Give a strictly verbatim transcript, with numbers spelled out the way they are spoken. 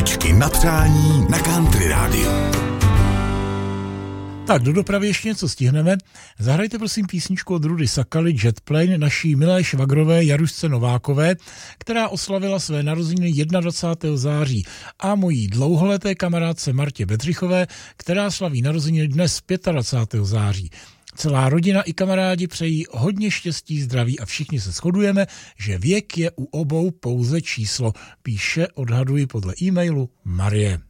Písničky na přání na Country rádiu. Tak, do dopravy ještě něco stihneme. Zahrajte prosím písničku od Rudy Sakaly Jetplane naší milé švagrové Jarušce Novákové, která oslavila své narozeniny dvacátého prvního září, a mojí dlouholeté kamarádce Martě Bedřichové, která slaví narozeniny dnes dvacátého pátého září. Celá rodina i kamarádi přejí hodně štěstí, zdraví a všichni se shodujeme, že věk je u obou pouze číslo, píše, odhaduji podle e-mailu, Marie.